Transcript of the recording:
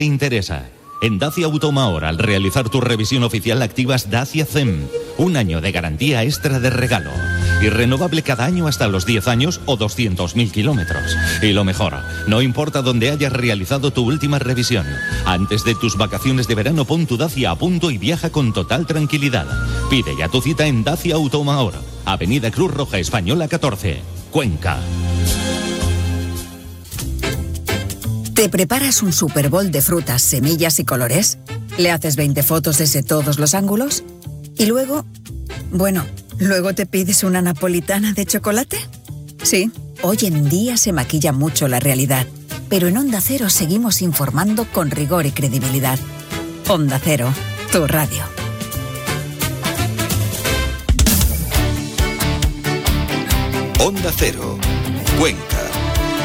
te interesa. En Dacia Automahor, al realizar tu revisión oficial, activas Dacia CEM. 1 año de garantía extra de regalo. Y renovable cada año hasta los 10 años o 200.000 kilómetros. Y lo mejor, no importa dónde hayas realizado tu última revisión. Antes de tus vacaciones de verano, pon tu Dacia a punto y viaja con total tranquilidad. Pide ya tu cita en Dacia Automahor. Avenida Cruz Roja Española 14, Cuenca. ¿Te preparas un Super Bowl de frutas, semillas y colores? ¿Le haces 20 fotos desde todos los ángulos? ¿Y luego? Bueno, ¿luego te pides una napolitana de chocolate? Sí, hoy en día se maquilla mucho la realidad, pero en Onda Cero seguimos informando con rigor y credibilidad. Onda Cero, tu radio. Onda Cero, Cuenca.